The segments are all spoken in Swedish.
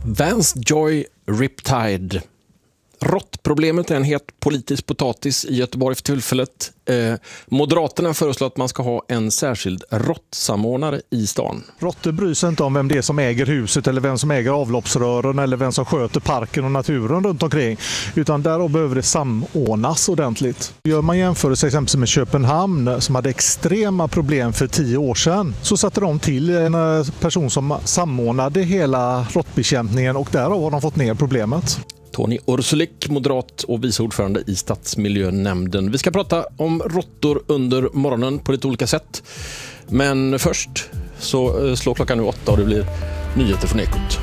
Vance Joy Riptide. Råttproblemet är en het politisk potatis i Göteborg för tillfället. Moderaterna föreslår att man ska ha en särskild råttsamordnare i stan. Råttor bryr sig inte om vem det är som äger huset eller vem som äger avloppsrören eller vem som sköter parken och naturen runt omkring. Utan där behöver det samordnas ordentligt. Gör man jämförelse exempelvis med Köpenhamn som hade extrema problem för 10 år sedan, så satte de till en person som samordnade hela råttbekämpningen och därav har de fått ner problemet. Tony Ursulik, moderat och vice ordförande i stadsmiljönämnden. Vi ska prata om råttor under morgonen på lite olika sätt. Men först så slår klockan nu 8 och det blir nyheter från Ekot.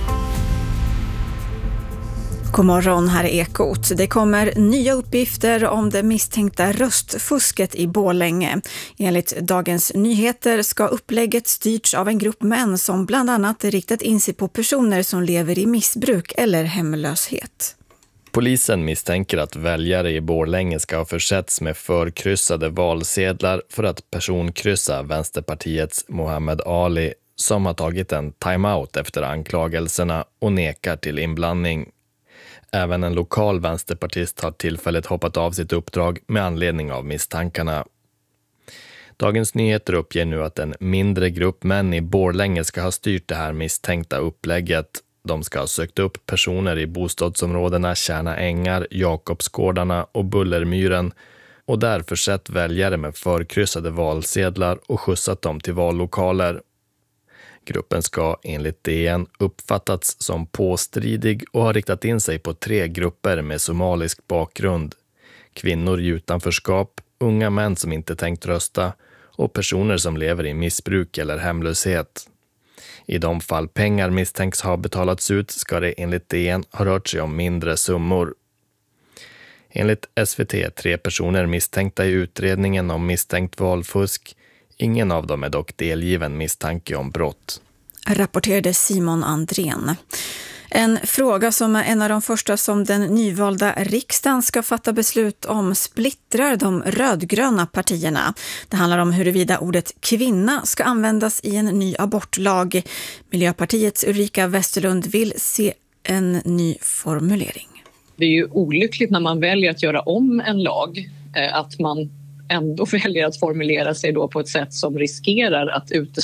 God morgon, här är Ekot. Det kommer nya uppgifter om det misstänkta röstfusket i Borlänge. Enligt Dagens Nyheter ska upplägget styrts av en grupp män som bland annat riktat in sig på personer som lever i missbruk eller hemlöshet. Polisen misstänker att väljare i Borlänge ska ha försetts med förkryssade valsedlar för att personkryssa Vänsterpartiets Mohammed Ali, som har tagit en timeout efter anklagelserna och nekar till inblandning. Även en lokal vänsterpartist har tillfälligt hoppat av sitt uppdrag med anledning av misstankarna. Dagens Nyheter uppger nu att en mindre grupp män i Borlänge ska ha styrt det här misstänkta upplägget. De ska ha sökt upp personer i bostadsområdena Kärna Ängar, Jakobsgårdarna och Bullermyren och där försett väljare med förkryssade valsedlar och skjutsat dem till vallokaler. Gruppen ska enligt DN uppfattats som påstridig och har riktat in sig på 3 grupper med somalisk bakgrund. Kvinnor i utanförskap, unga män som inte tänkt rösta och personer som lever i missbruk eller hemlöshet. I de fall pengar misstänks ha betalats ut ska det enligt DN ha rört sig om mindre summor. Enligt SVT är 3 personer misstänkta i utredningen om misstänkt valfusk. Ingen av dem är dock delgiven misstanke om brott. Rapporterade Simon Andrén. En fråga som är en av de första som den nyvalda riksdagen ska fatta beslut om splittrar de rödgröna partierna. Det handlar om huruvida ordet kvinna ska användas i en ny abortlag. Miljöpartiets Ulrika Westerlund vill se en ny formulering. Det är ju olyckligt när man väljer att göra om en lag att man ändå väljer att formulera sig då på ett sätt som riskerar att utesluta